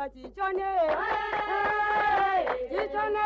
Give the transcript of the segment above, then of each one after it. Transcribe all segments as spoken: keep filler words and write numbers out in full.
chichone chichone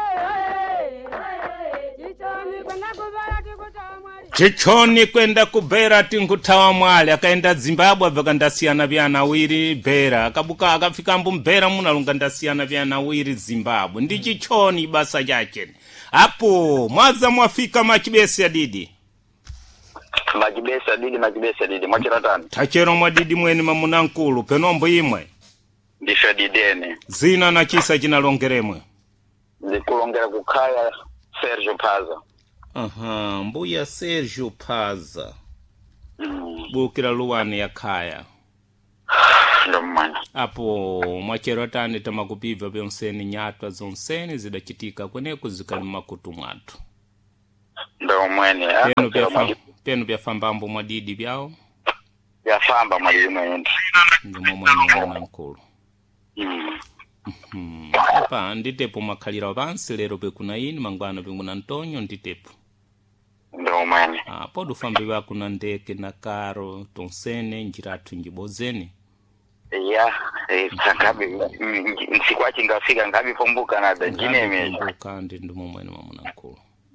chichone kwenda kubara tikutawa mwali chichoni kwenda kubera tinkutawa mwali akaenda Zimbabwe abva ndasiyana vyana wiri bera akabuka akafika mbumbera munalunga ndasiyana vyana wiri Zimbabwe ndi chichoni basa yake hapo mwaza mwafika machibesi adidi Majibesa didi majibesa didi mwachiratani tachero mwadidi mweni mamunankulu penombo imwe ndisha didene zina na chisa chinalongeremwe ndikulongera kukaya Sergio Paza. aha mbuya Sergio Paza mm. bukira luwani ya kaya ndo mmanya apo mwacherotani tamakupiva byonseni nyatwa zonseni zidachitika kweneku zikali makutu mwatu ndo mwene penu byafamba penu byafambambo mwadidi byao byafamba mwadidi mwene ndimo mwene mwankulu mm. mhm apa nditepo makhalira pansi lero bekuna ini mangwana binguna Antonio nditepo ndo mwene apo dufambi bakuna ndeke na karo tonsene njiratu njibozeni ya eh ngabi nsikwachi ngafika ngabi pombuka na dajine mimi pombuka ndi ndimo mwene mwamunankulu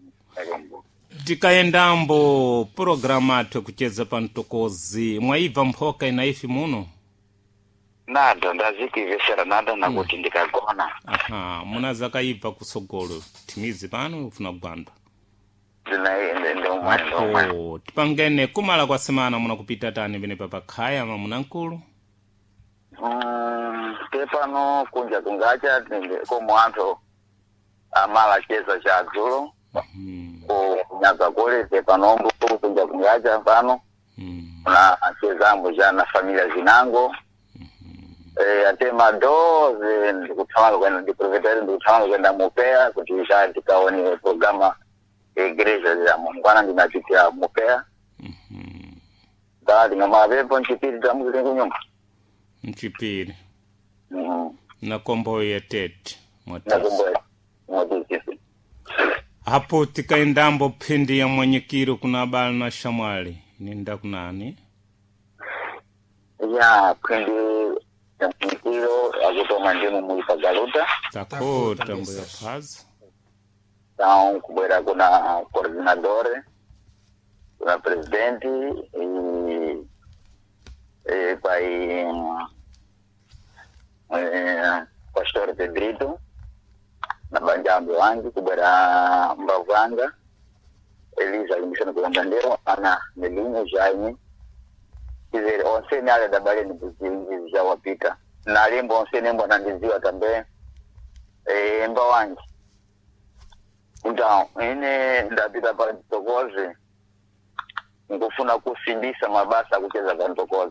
tikaendambo programa atwe kucheza pantokozi mwaiva mphoka inaifi muno nada ndazikivesera nada nakuti ndikagona aha munaza kaiva kusogolo timizi pano ufuna kugwanda ndo mwene apo tipangene kumala kwa semana muna kupita tani vene papakhaya mamunankulu mm tepano kunja kungacha ko mwanto amala cheza cha dzulo mhm kunyaza kule tepanombo kunja kungacha pano mhm na chezambo jana familia zinango eh atema doze ndikutawanga kwenda ndiprovetaire ndikutawanga kwenda mupea kuti ishati kaone programa igreja ya Mungwana ndinapitia mupea mhm dali ngama bepo nchipiri tamuze kunyumba nchipiri mhm na kombo ya tete na mwatisi kombo mwatisi hapo tikaendambo pindi ya mwenyekiro kuna habari na shamwali ninda kunani ya pindi ya mwenyekiro akutoma ndimu muipagaluta takota mbuya Paza então kubera kuna coordenador kuna presidente e e pai eh pastor Pedrito na banjambo wangu kubera mbavanga Elisa limishana kwa ndandero ana melinyo jaini izere onse nyale dabale ni buzingi za wapita na lembo onse nembo na ndiziwa tambe eh mba wangu então ine ndapita pa Ntokozi ngufuna kusindisa mabasa kucheza pa Ntokozi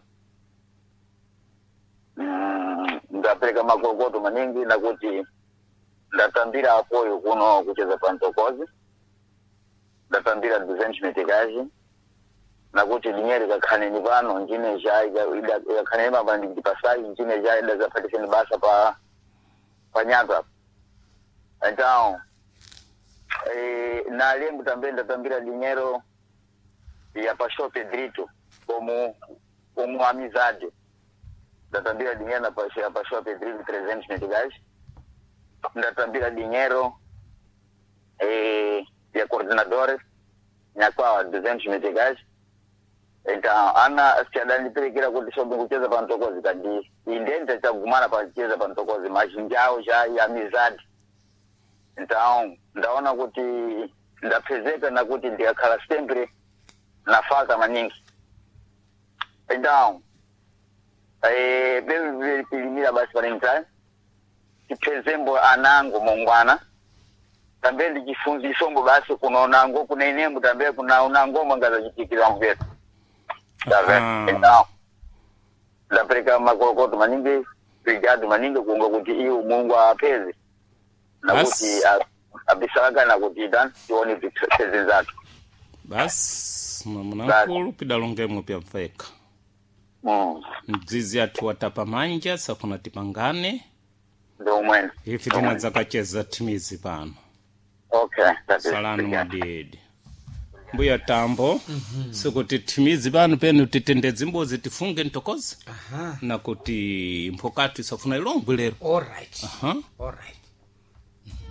mm ndapeleka magogoto maningi na kuti ndatambira apoyo kuno kucheza pa Ntokozi ndatambira duzenchi metekaji na kuti linyeri kakhane ni pano njine jai ida kakhane mabandi ndipasai njine jai ida zapatiseni basa pa pa Nyaga então eh na lembu também ndatambira dinheiro ya pastor Pedrito como como amizade ndatambira dinheiro na pastor pastor Pedrito trezentos meticais ndatambira dinheiro eh ya coordenador na kwa duzentos meticais então ana siadani pelekera kuti sobe kucheza pa Ntokozi kandi indenta chagumana pa kucheza pa Ntokozi majinjao ja ya amizade então ndaona kuti ndapezeka na kuti ndikakhala sempre nafaka maningi então eh bebe pilimira basi parental tipezembo anango Mungwana tambe ndichifundiso ngo basi kunaona ngo kuna inembo tambe kuna unango mangaza chitikira mvetu sabe então ndapereka makolokoto maningi brigade maningi kunga kuti iyo Mungu apeze na kuti abisaga na kuti dan tione vitese zake bas mamunankulu pidalongemwe pya mfeka mm mzizi atu watapa manja safuna tipangane ndo mwene ifi tinadzakacheza timizi pano okay salanu mwadidi mbuya tambo mm-hmm. sikuti timizi pano penu titendedze mbozi tifunge ntokozi aha nakuti mpokatu isafuna ilongwe lero all right aha all right